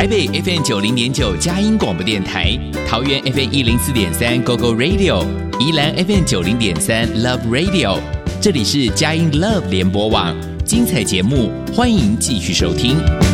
北 FM 90.9佳音广播电台，桃园 FM 104.3 GoGo Radio， 宜兰 FM 90.3 Love Radio。这里是佳音 Love 联播网，精彩节目欢迎继续收听。